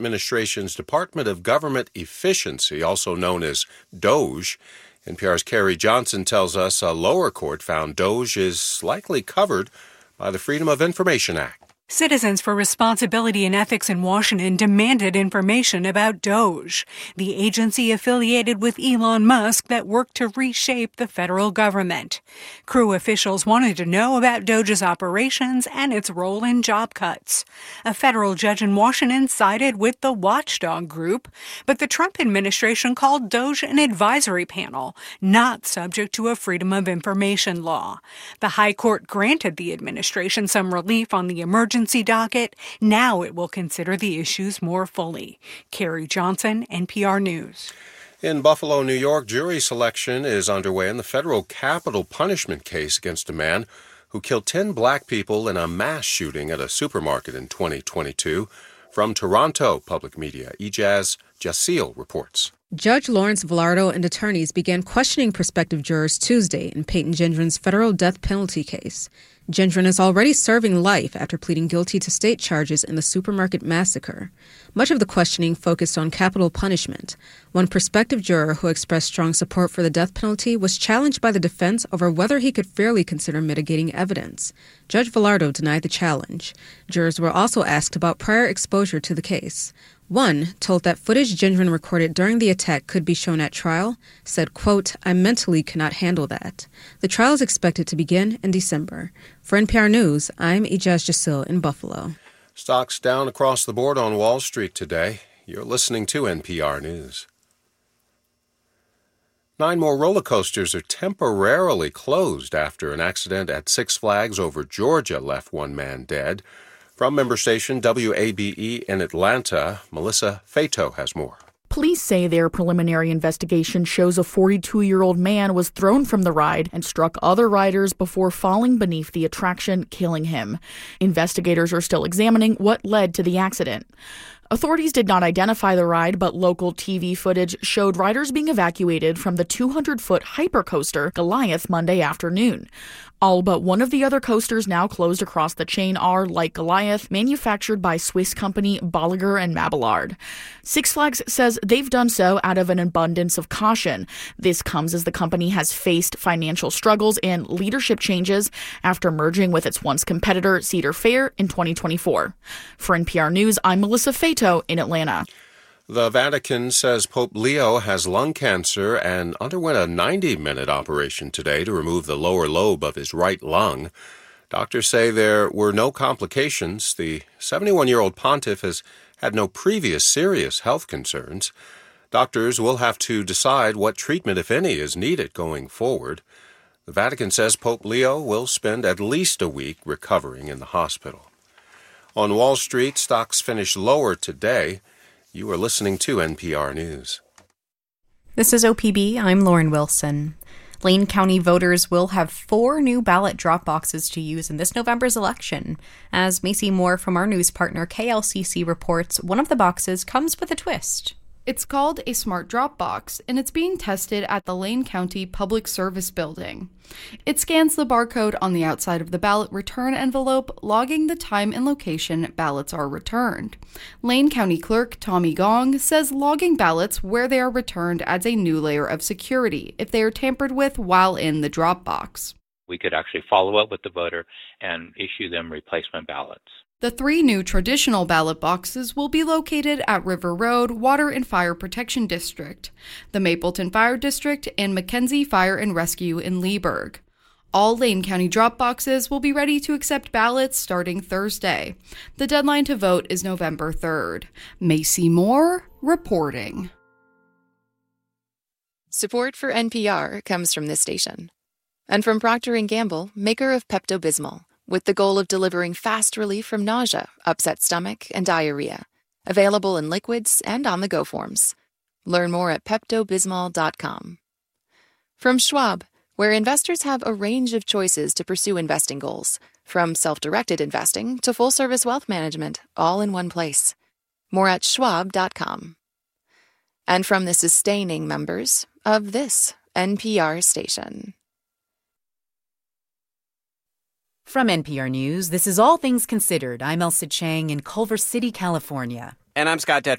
administration's Department of Government Efficiency, also known as DOGE. NPR's Carrie Johnson tells us a lower court found DOGE is likely covered by the Freedom of Information Act. Citizens for Responsibility and Ethics in Washington demanded information about DOGE, the agency affiliated with Elon Musk that worked to reshape the federal government. Crew officials wanted to know about DOGE's operations and its role in job cuts. A federal judge in Washington sided with the watchdog group, but the Trump administration called DOGE an advisory panel, not subject to a Freedom of Information law. The High Court granted the administration some relief on the emergency docket. Now it will consider the issues more fully. Carrie Johnson, NPR News. In Buffalo, New York, jury selection is underway in the federal capital punishment case against a man who killed 10 black people in a mass shooting at a supermarket in 2022. From Toronto Public Media, Ijaz Jasil reports. Judge Lawrence Villardo and attorneys began questioning prospective jurors Tuesday in Peyton Gendron's federal death penalty case. Gendron is already serving life after pleading guilty to state charges in the supermarket massacre. Much of the questioning focused on capital punishment. One prospective juror who expressed strong support for the death penalty was challenged by the defense over whether he could fairly consider mitigating evidence. Judge Villardo denied the challenge. Jurors were also asked about prior exposure to the case. One, told that footage Gendron recorded during the attack could be shown at trial, said, quote, "I mentally cannot handle that." The trial is expected to begin in December. For NPR News, I'm Ijaz Jasil in Buffalo. Stocks down across the board on Wall Street today. You're listening to NPR News. 9 more roller coasters are temporarily closed after an accident at Six Flags over Georgia left one man dead. From member station WABE in Atlanta, Melissa Fato has more. Police say their preliminary investigation shows a 42-year-old man was thrown from the ride and struck other riders before falling beneath the attraction, killing him. Investigators are still examining what led to the accident. Authorities did not identify the ride, but local TV footage showed riders being evacuated from the 200-foot hypercoaster Goliath Monday afternoon. All but one of the other coasters now closed across the chain are, like Goliath, manufactured by Swiss company Bolliger & Mabillard. Six Flags says they've done so out of an abundance of caution. This comes as the company has faced financial struggles and leadership changes after merging with its once competitor Cedar Fair in 2024. For NPR News, I'm Melissa Fato in Atlanta. The Vatican says Pope Leo has lung cancer and underwent a 90-minute operation today to remove the lower lobe of his right lung. Doctors say there were no complications. The 71-year-old pontiff has had no previous serious health concerns. Doctors will have to decide what treatment, if any, is needed going forward. The Vatican says Pope Leo will spend at least a week recovering in the hospital. On Wall Street, stocks finished lower today. You are listening to NPR News. This is OPB. I'm Lauren Wilson. Lane County voters will have 4 new ballot drop boxes to use in this November's election. As Macy Moore from our news partner KLCC reports, one of the boxes comes with a twist. It's called a Smart Drop Box, and it's being tested at the Lane County Public Service Building. It scans the barcode on the outside of the ballot return envelope, logging the time and location ballots are returned. Lane County Clerk Tommy Gong says logging ballots where they are returned adds a new layer of security if they are tampered with while in the drop box. We could actually follow up with the voter and issue them replacement ballots. The 3 new traditional ballot boxes will be located at River Road Water and Fire Protection District, the Mapleton Fire District, and Mackenzie Fire and Rescue in Leesburg. All Lane County drop boxes will be ready to accept ballots starting Thursday. The deadline to vote is November 3rd. Macy Moore reporting. Support for NPR comes from this station and from Procter & Gamble, maker of Pepto-Bismol, with the goal of delivering fast relief from nausea, upset stomach, and diarrhea. Available in liquids and on-the-go forms. Learn more at PeptoBismol.com. From Schwab, where investors have a range of choices to pursue investing goals, from self-directed investing to full-service wealth management, all in one place. More at Schwab.com. And from the sustaining members of this NPR station. From NPR News, this is All Things Considered. I'm Elsa Chang in Culver City, California. And I'm Scott Detrow.